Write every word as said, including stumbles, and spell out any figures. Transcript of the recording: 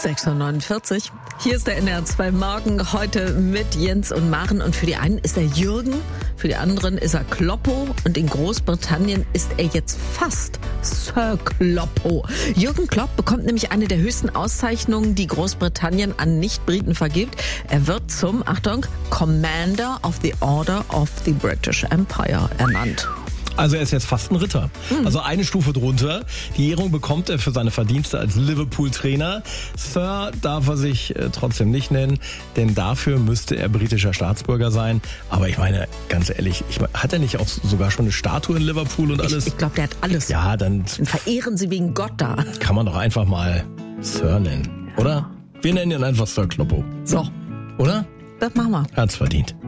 sechs Uhr neunundvierzig. Hier ist der N D R zwei Morgen, heute mit Jens und Maren. Und für die einen ist er Jürgen, für die anderen ist er Kloppo. Und in Großbritannien ist er jetzt fast Sir Kloppo. Jürgen Klopp bekommt nämlich eine der höchsten Auszeichnungen, die Großbritannien an Nicht-Briten vergibt. Er wird zum, Achtung, Commander of the Order of the British Empire ernannt. Also er ist jetzt fast ein Ritter. Mhm. Also eine Stufe drunter. Die Ehrung bekommt er für seine Verdienste als Liverpool-Trainer. Sir darf er sich äh, trotzdem nicht nennen, denn dafür müsste er britischer Staatsbürger sein. Aber ich meine, ganz ehrlich, ich meine, hat er nicht auch sogar schon eine Statue in Liverpool und alles? Ich, ich glaube, der hat alles. Ja, dann Den verehren sie wegen Gott da. Kann man doch einfach mal Sir nennen, oder? Wir nennen ihn einfach Sir Kloppo. So. Oder? Das machen wir. Er hat's verdient.